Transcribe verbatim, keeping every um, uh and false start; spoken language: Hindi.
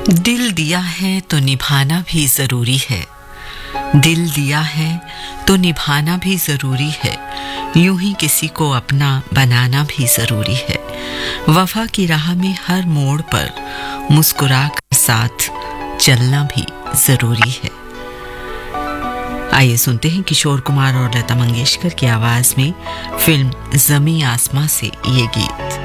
दिल दिया है तो निभाना भी जरूरी है, दिल दिया है तो निभाना भी जरूरी है, यूं ही किसी को अपना बनाना भी जरूरी है। वफा की राह में हर मोड़ पर मुस्कुरा कर साथ चलना भी जरूरी है। आइए सुनते हैं किशोर कुमार और लता मंगेशकर की आवाज में फिल्म ज़मीं आसमां से ये गीत।